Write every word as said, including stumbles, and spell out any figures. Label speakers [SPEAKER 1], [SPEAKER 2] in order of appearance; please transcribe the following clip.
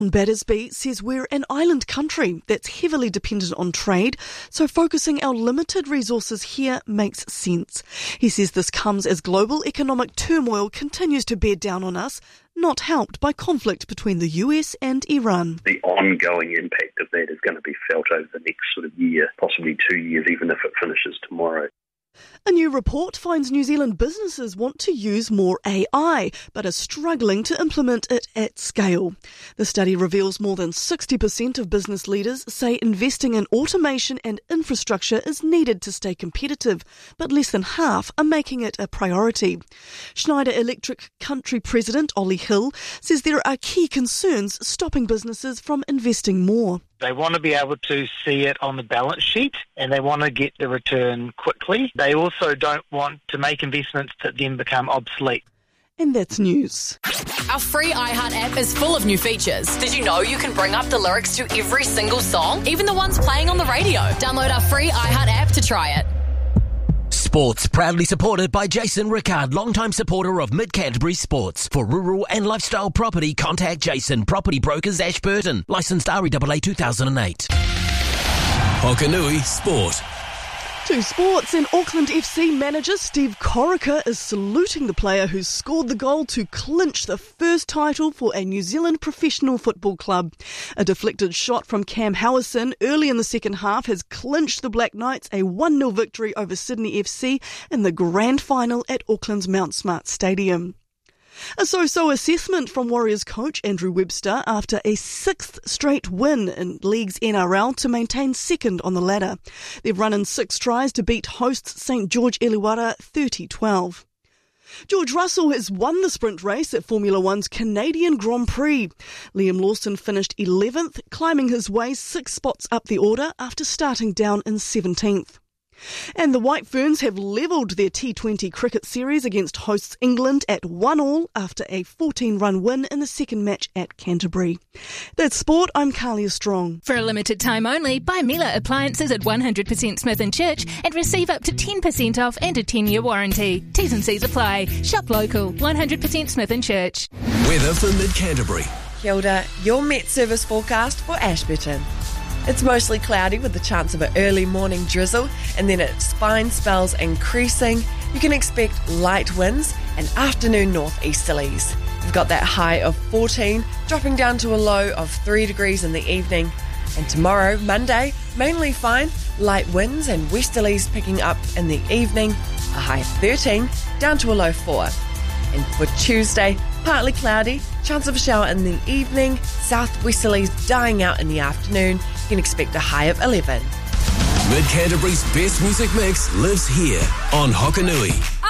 [SPEAKER 1] Battersby says we're an island country that's heavily dependent on trade, so focusing our limited resources here makes sense. He says this comes as global economic turmoil continues to bear down on us, not helped by conflict between the U S and Iran.
[SPEAKER 2] The ongoing impact of that is going to be felt over the next sort of year, possibly two years, even if it finishes tomorrow.
[SPEAKER 1] A new report finds New Zealand businesses want to use more A I, but are struggling to implement it at scale. The study reveals more than sixty percent of business leaders say investing in automation and infrastructure is needed to stay competitive, but less than half are making it a priority. Schneider Electric Country President Ollie Hill says there are key concerns stopping businesses from investing more.
[SPEAKER 3] They want to be able to see it on the balance sheet and they want to get the return quickly. They also don't want to make investments that then become obsolete.
[SPEAKER 1] And that's news.
[SPEAKER 4] Our free iHeart app is full of new features. Did you know you can bring up the lyrics to every single song, even the ones playing on the radio? Download our free iHeart app to try it.
[SPEAKER 5] Sports, proudly supported by Jason Rickard, longtime supporter of Mid-Canterbury Sports. For rural and lifestyle property, contact Jason, Property Brokers Ashburton. Licensed R E A A two thousand eight.
[SPEAKER 6] Hokanui Sport.
[SPEAKER 1] To sports, and Auckland F C manager Steve Corica is saluting the player who scored the goal to clinch the first title for a New Zealand professional football club. A deflected shot from Cam Howison early in the second half has clinched the Black Knights a one nil victory over Sydney F C in the grand final at Auckland's Mount Smart Stadium. A so-so assessment from Warriors coach Andrew Webster after a sixth straight win in League's N R L to maintain second on the ladder. They've run in six tries to beat hosts St George Illawarra thirty twelve. George Russell has won the sprint race at Formula One's Canadian Grand Prix. Liam Lawson finished eleventh, climbing his way six spots up the order after starting down in seventeenth. And the White Ferns have levelled their T twenty cricket series against hosts England at one all after a fourteen run win in the second match at Canterbury. That's sport. I'm Carlia Strong.
[SPEAKER 7] For a limited time only, buy Miele appliances at one hundred percent Smith and Church and receive up to ten percent off and a ten year warranty. T's and C's apply. Shop local. one hundred percent Smith and Church.
[SPEAKER 6] Weather for Mid-Canterbury.
[SPEAKER 8] Kia ora, your Met Service forecast for Ashburton. It's mostly cloudy with the chance of an early morning drizzle, and then its fine spells increasing. You can expect light winds and afternoon northeasterlies. You've got that high of fourteen, dropping down to a low of three degrees in the evening. And tomorrow, Monday, mainly fine, light winds and westerlies picking up in the evening, a high of thirteen, down to a low four. And for Tuesday, partly cloudy, chance of a shower in the evening, southwesterlies dying out in the afternoon. You can expect a high of eleven.
[SPEAKER 6] Mid-Canterbury's best music mix lives here on Hokanui.